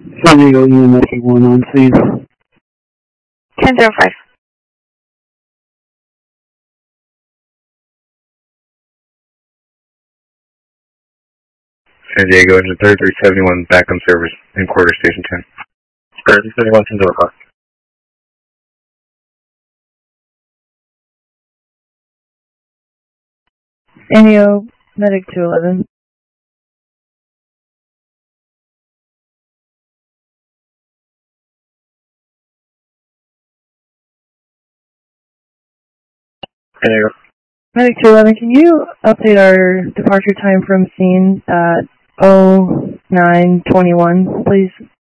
San Diego EMS 1 on scene. 10-05. San Diego engine 3371 back on service in quarter station 10. 3371 10-05. San Diego medic 211. San Diego. Medic 211, can you update our departure time from scene at 0921, please?